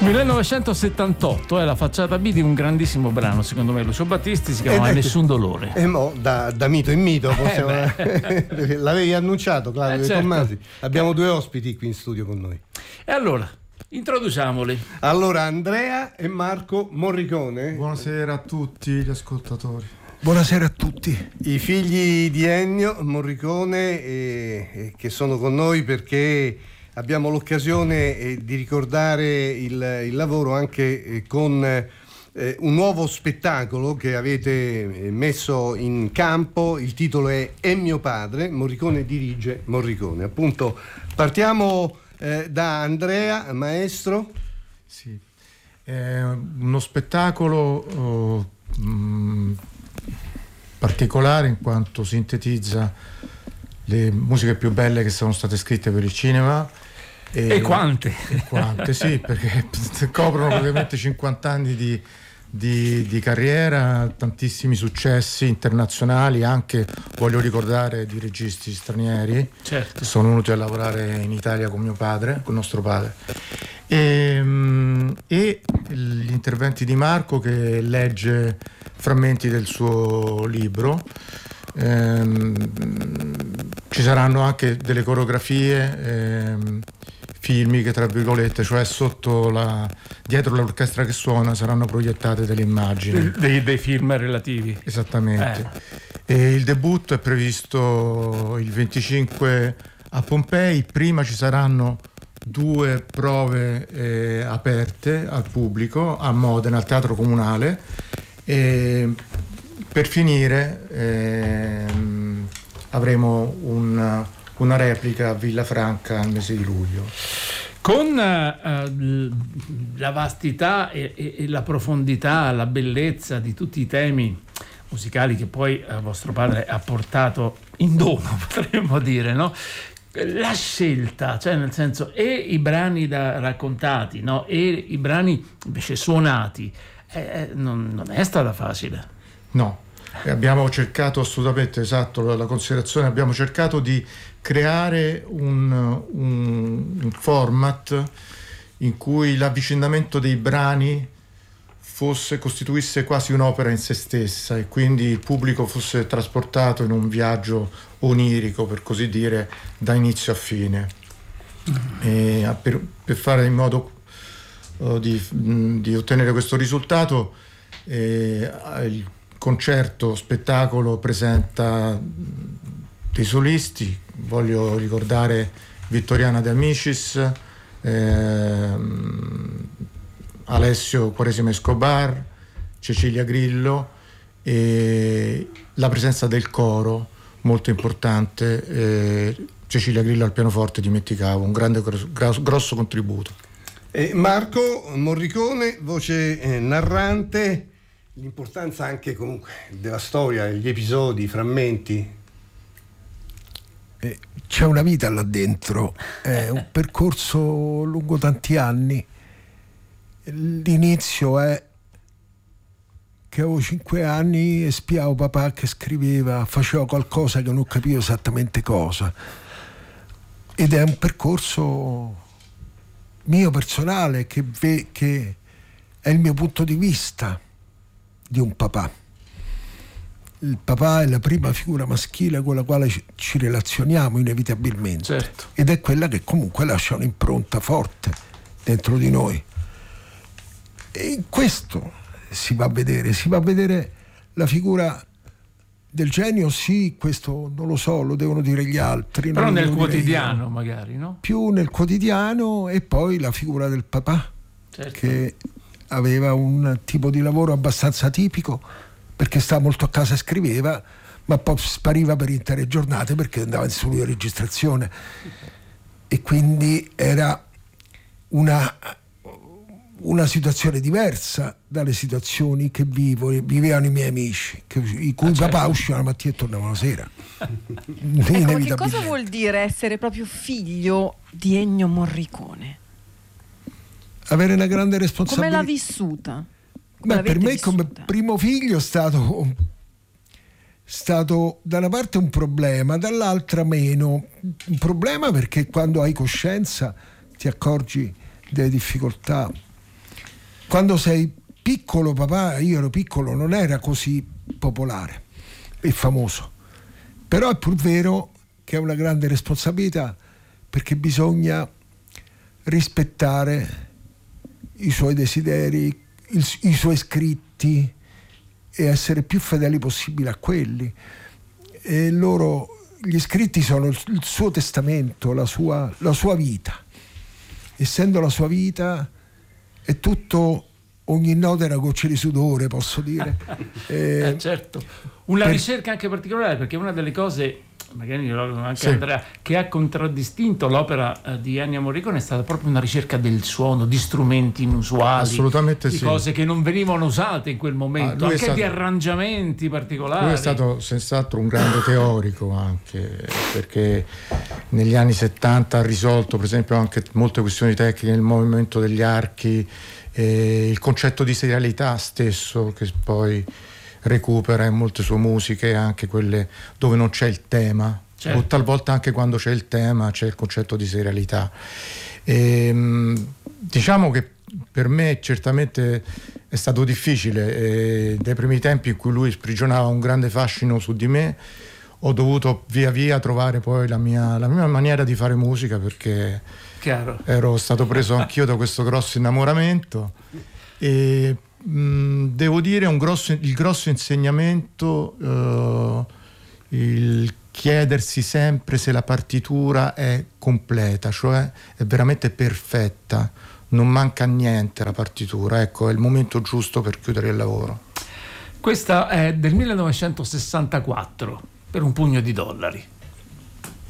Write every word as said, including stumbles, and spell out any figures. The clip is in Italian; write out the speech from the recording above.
millenovecentosettantotto è la facciata B di un grandissimo brano, secondo me, Lucio Battisti, si chiama Nessun dolore. E mo da, da mito in mito possiamo... eh l'avevi annunciato, Claudio eh, certo. Tommasi. Abbiamo due ospiti qui in studio con noi. E allora introduciamoli. Allora, Andrea e Marco Morricone. Buonasera a tutti gli ascoltatori. Buonasera a tutti. I figli di Ennio Morricone eh, eh, che sono con noi perché abbiamo l'occasione eh, di ricordare il, il lavoro anche eh, con eh, un nuovo spettacolo che avete eh, messo in campo. Il titolo è È mio padre, Morricone dirige Morricone. Appunto, partiamo eh, da Andrea, maestro. Sì, è uno spettacolo oh, mh, particolare in quanto sintetizza le musiche più belle che sono state scritte per il cinema. E, e quante? E quante, sì, perché coprono praticamente cinquanta anni di, di, di carriera, tantissimi successi internazionali, anche, voglio ricordare, di registi stranieri, certo, che sono venuti a lavorare in Italia con mio padre, con nostro padre. E, e gli interventi di Marco, che legge frammenti del suo libro. Ehm, ci saranno anche delle coreografie ehm, filmiche, tra virgolette, cioè sotto la, dietro l'orchestra che suona saranno proiettate delle immagini, dei, dei film relativi. Esattamente. eh. E il debutto è previsto il venticinque a Pompei. Prima ci saranno due prove eh, aperte al pubblico a Modena, al Teatro Comunale, e per finire ehm, avremo un, una replica a Villafranca al mese di luglio. Con uh, la vastità e, e, e la profondità, la bellezza di tutti i temi musicali che poi uh, vostro padre ha portato in dono, potremmo dire, no? La scelta, cioè nel senso, e i brani da raccontati, no? E i brani invece suonati, eh, non, non è stata facile. No, abbiamo cercato assolutamente, esatto, la, la considerazione, abbiamo cercato di creare un, un, un format in cui l'avvicinamento dei brani fosse, costituisse quasi un'opera in se stessa, e quindi il pubblico fosse trasportato in un viaggio onirico, per così dire, da inizio a fine. E per, per fare in modo uh, di, mh, di ottenere questo risultato, eh, il concerto spettacolo presenta dei solisti. Voglio ricordare Vittoriana De Amicis, ehm, Alessio Quaresima Escobar, Cecilia Grillo, e la presenza del coro molto importante, eh, Cecilia Grillo al pianoforte, dimenticavo, un grande grosso, grosso contributo. E Marco Morricone, voce eh, narrante, l'importanza anche comunque della storia, gli episodi, i frammenti. Eh, c'è una vita là dentro, è un percorso lungo tanti anni. L'inizio è che avevo cinque anni e spiavo papà che scriveva, faceva qualcosa che non capivo esattamente cosa, ed è un percorso mio personale che, ve, che è il mio punto di vista di un papà. Il papà è la prima figura maschile con la quale ci, ci relazioniamo inevitabilmente, certo, ed è quella che comunque lascia un'impronta forte dentro di noi. E in questo si va a vedere, si va a vedere la figura del genio, sì, questo non lo so, lo devono dire gli altri. Però nel quotidiano magari, no? Più nel quotidiano, e poi la figura del papà, certo, che aveva un tipo di lavoro abbastanza tipico, perché stava molto a casa e scriveva, ma poi spariva per intere giornate perché andava in studio di registrazione, e quindi era una... una situazione diversa dalle situazioni che vivo vivevano i miei amici, che, i cui ah, papà certo. uscivano la mattina e tornavano la sera. Ecco, che cosa vuol dire essere proprio figlio di Ennio Morricone? Avere una grande responsabilità. Come l'ha vissuta? Come Beh, per me vissuta? Come primo figlio è stato stato da una parte un problema, dall'altra meno. Un problema perché quando hai coscienza ti accorgi delle difficoltà quando sei piccolo, papà, io ero piccolo, non era così popolare e famoso, però è pur vero che è una grande responsabilità, perché bisogna rispettare i suoi desideri, il, i suoi scritti e essere più fedeli possibile a quelli. E loro, gli scritti sono il, il suo testamento, la sua, la sua vita. Essendo la sua vita, è tutto, ogni nota è una goccia di sudore, posso dire. eh, eh, certo. Una per... ricerca anche particolare, perché una delle cose, magari anche sì. Andrea, che ha contraddistinto l'opera eh, di Ennio Morricone è stata proprio una ricerca del suono, di strumenti inusuali, assolutamente di sì. cose che non venivano usate in quel momento, ah, anche stato, di arrangiamenti particolari. Lui è stato senz'altro un grande teorico, anche perché negli anni settanta ha risolto per esempio anche molte questioni tecniche, il movimento degli archi, eh, il concetto di serialità stesso, che poi recupera in molte sue musiche, anche quelle dove non c'è il tema, certo. O talvolta anche quando c'è il tema c'è il concetto di serialità. E, diciamo che per me certamente è stato difficile, e dai primi tempi in cui lui sprigionava un grande fascino su di me, ho dovuto via via trovare poi la mia, la mia maniera di fare musica, perché Chiaro. ero stato preso anch'io da questo grosso innamoramento. E devo dire un grosso, il grosso insegnamento, uh, il chiedersi sempre se la partitura è completa, cioè è veramente perfetta, non manca niente la partitura, ecco, è il momento giusto per chiudere il lavoro. Questa è del millenovecentosessantaquattro, Per un pugno di dollari.